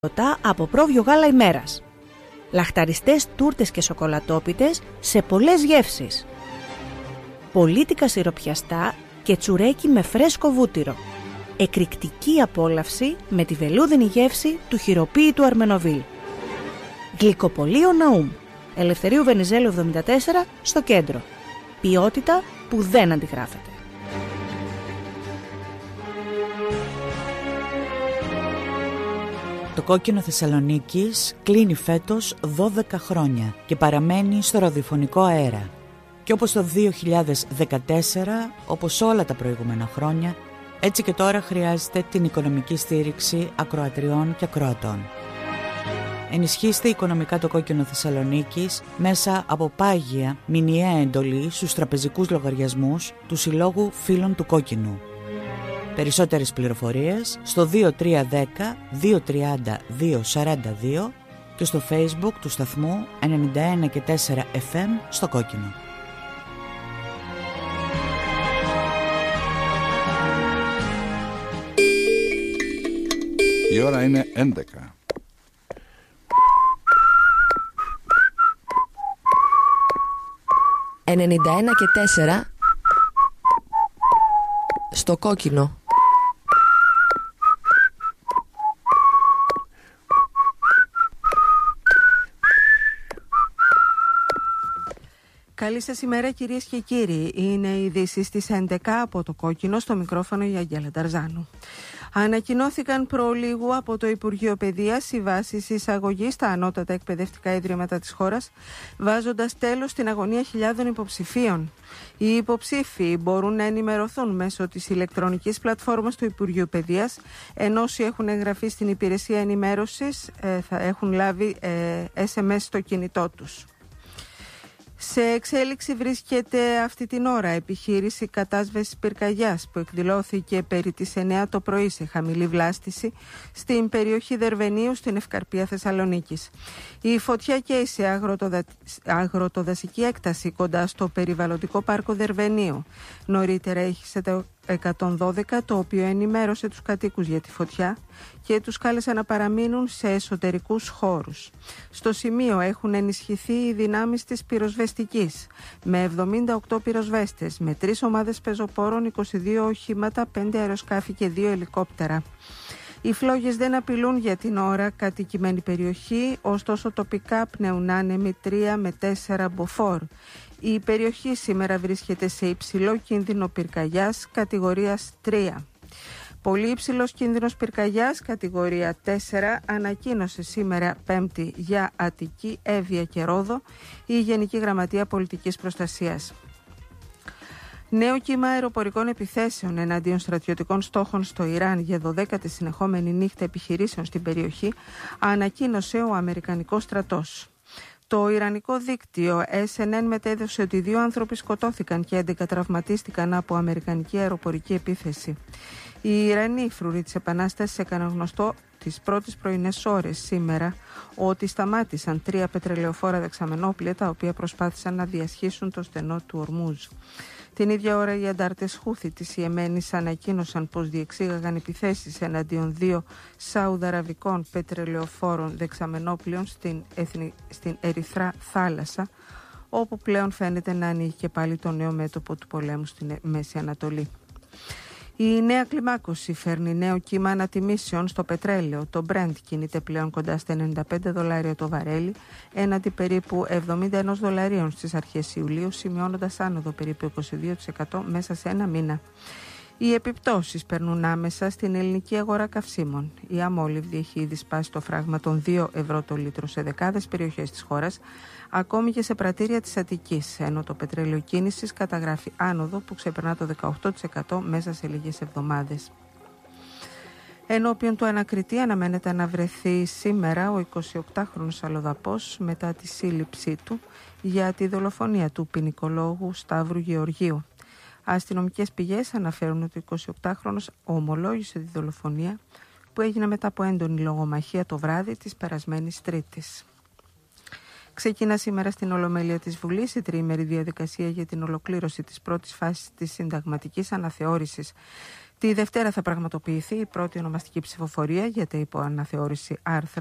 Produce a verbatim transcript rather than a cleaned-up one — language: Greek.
από πρόβιο γάλα ημέρας. Λαχταριστές τούρτες και σοκολατόπιτες σε πολλές γεύσεις. Πολίτικα σιροπιαστά και τσουρέκι με φρέσκο βούτυρο. Εκρηκτική απόλαυση με τη βελούδινη γεύση του χειροποίητου Αρμενοβίλ. Γλυκοπωλείο Ναούμ, Ελευθερίου Βενιζέλου εβδομήντα τέσσερα στο κέντρο. Ποιότητα που δεν αντιγράφεται. Το Κόκκινο Θεσσαλονίκης κλείνει φέτος δώδεκα χρόνια και παραμένει στο ραδιοφωνικό αέρα. Και όπως το δύο χιλιάδες δεκατέσσερα, όπως όλα τα προηγούμενα χρόνια, έτσι και τώρα χρειάζεται την οικονομική στήριξη ακροατριών και ακροατών. Ενισχύστε οικονομικά το Κόκκινο Θεσσαλονίκης μέσα από πάγια μηνιαία εντολή στους τραπεζικούς λογαριασμούς του Συλλόγου Φίλων του Κόκκινου. Περισσότερες πληροφορίες στο δύο τρία ένα μηδέν δύο τρία μηδέν δύο τέσσερα δύο και στο Facebook του σταθμού ενενήντα ένα και τέσσερα εφ εμ στο Κόκκινο. Η ώρα είναι έντεκα. ενενήντα ένα και τέσσερα στο Κόκκινο. Καλή σας ημέρα κυρίες και κύριοι. Είναι οι ειδήσεις στις έντεκα από το Κόκκινο, στο μικρόφωνο η Αγγέλα Ταρζάνου. Ανακοινώθηκαν προλίγου από το Υπουργείο Παιδείας οι βάσεις εισαγωγής στα ανώτατα εκπαιδευτικά ιδρύματα της χώρας, βάζοντας τέλος στην αγωνία χιλιάδων υποψηφίων. Οι υποψήφοι μπορούν να ενημερωθούν μέσω της ηλεκτρονικής πλατφόρμας του Υπουργείου Παιδείας, ενώ όσοι έχουν εγγραφεί στην υπηρεσία ενημέρωσης ε, θα έχουν λάβει ε, ες εμ ες στο κινητό τους. Σε εξέλιξη βρίσκεται αυτή την ώρα επιχείρηση κατάσβεσης πυρκαγιάς που εκδηλώθηκε περί τις εννιά το πρωί σε χαμηλή βλάστηση στην περιοχή Δερβενίου στην Ευκαρπία Θεσσαλονίκης. Η φωτιά καίει σε αγροτοδα... αγροτοδασική έκταση κοντά στο περιβαλλοντικό πάρκο Δερβενίου. Νωρίτερα έχει το εκατόν δώδεκα, το οποίο ενημέρωσε τους κατοίκους για τη φωτιά και τους κάλεσε να παραμείνουν σε εσωτερικούς χώρους. Στο σημείο έχουν ενισχυθεί οι δυνάμεις της πυροσβεστικής με εβδομήντα οκτώ πυροσβέστες, με τρεις ομάδες πεζοπόρων, είκοσι δύο οχήματα, πέντε αεροσκάφη και δύο ελικόπτερα. Οι φλόγες δεν απειλούν για την ώρα κατοικημένη περιοχή, ωστόσο τοπικά πνέουν άνεμοι τρία με τέσσερα μποφόρ. Η περιοχή σήμερα βρίσκεται σε υψηλό κίνδυνο πυρκαγιάς κατηγορίας τρία. Πολύ υψηλός κίνδυνος πυρκαγιάς κατηγορία τέσσερα ανακοίνωσε σήμερα Πέμπτη για Αττική, Εύβοια και Ρόδο η Γενική Γραμματεία Πολιτικής Προστασίας. Νέο κύμα αεροπορικών επιθέσεων εναντίον στρατιωτικών στόχων στο Ιράν για δωδέκατη συνεχόμενη νύχτα επιχειρήσεων στην περιοχή ανακοίνωσε ο Αμερικανικός στρατός. Το Ιρανικό δίκτυο ες εν εν μετέδωσε ότι δύο άνθρωποι σκοτώθηκαν και έντεκα τραυματίστηκαν από αμερικανική αεροπορική επίθεση. Οι Ιρανοί φρουροί της Επανάστασης έκαναν γνωστό τις πρώτες πρωινές ώρες σήμερα ότι σταμάτησαν τρία πετρελαιοφόρα δεξαμενόπλια τα οποία προσπάθησαν να διασχίσουν το στενό του Ορμούζ. Την ίδια ώρα οι αντάρτες Χούθη της Ιεμένης ανακοίνωσαν πως διεξήγαγαν επιθέσεις εναντίον δύο σαουδαραβικών πετρελαιοφόρων δεξαμενόπλιων στην, Εθνη... στην Ερυθρά θάλασσα, όπου πλέον φαίνεται να ανοίγει και πάλι το νέο μέτωπο του πολέμου στην Μέση Ανατολή. Η νέα κλιμάκωση φέρνει νέο κύμα ανατιμήσεων στο πετρέλαιο. Το Brent κινείται πλέον κοντά στα ενενήντα πέντε δολάρια το βαρέλι, έναντι περίπου εβδομήντα ένα δολαρίων στις αρχές Ιουλίου, σημειώνοντας άνοδο περίπου είκοσι δύο τοις εκατό μέσα σε ένα μήνα. Οι επιπτώσεις περνούν άμεσα στην ελληνική αγορά καυσίμων. Η αμόλυβδη έχει ήδη σπάσει το φράγμα των δύο ευρώ το λίτρο σε δεκάδες περιοχές της χώρας, ακόμη και σε πρατήρια της Αττικής, ενώ το πετρέλαιο κίνησης καταγράφει άνοδο που ξεπερνά το δεκαοκτώ τοις εκατό μέσα σε λίγες εβδομάδες. Ενώπιον του ανακριτή αναμένεται να βρεθεί σήμερα ο εικοσιοκτάχρονος αλλοδαπός μετά τη σύλληψή του για τη δολοφονία του ποινικολόγου Σταύρου Γεωργίου. Αστυνομικές πηγές αναφέρουν ότι ο εικοσιοκτάχρονος ομολόγησε τη δολοφονία που έγινε μετά από έντονη λογομαχία το βράδυ της περασμένης Τρίτης. Ξεκινά σήμερα στην Ολομέλεια της Βουλής η τριήμερη διαδικασία για την ολοκλήρωση της πρώτης φάσης της συνταγματικής αναθεώρησης. Τη Δευτέρα θα πραγματοποιηθεί η πρώτη ονομαστική ψηφοφορία για τα υποαναθεώρηση άρθρα